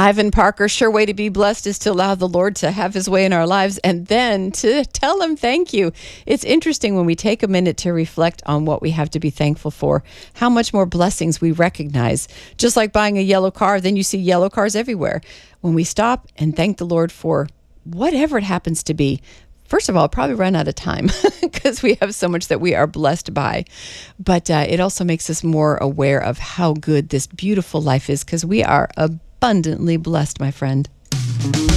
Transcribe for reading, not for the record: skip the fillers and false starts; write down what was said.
Ivan Parker, sure way to be blessed is to allow the Lord to have his way in our lives and then to tell him thank you. It's interesting when we take a minute to reflect on what we have to be thankful for, how much more blessings we recognize. Just like buying a yellow car, then you see yellow cars everywhere. When we stop and thank the Lord for whatever it happens to be, first of all, probably run out of time because we have so much that we are blessed by. But it also makes us more aware of how good this beautiful life is because we are abundantly blessed, my friend.